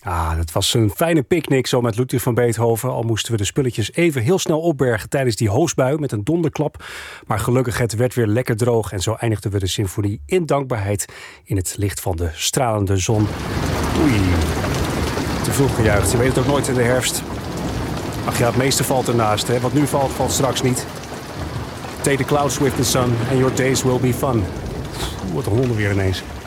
Het was een fijne picknick zo met Ludwig van Beethoven. Al moesten we de spulletjes even heel snel opbergen tijdens die hoosbui met een donderklap. Maar gelukkig, het werd weer lekker droog. En zo eindigden we de symfonie in dankbaarheid in het licht van de stralende zon. Oei, te vroeg gejuicht. Je weet het ook nooit in de herfst. Ach ja, het meeste valt ernaast. Hè? Wat nu valt, valt straks niet. Take the clouds with the sun and your days will be fun. Wat een honden weer ineens.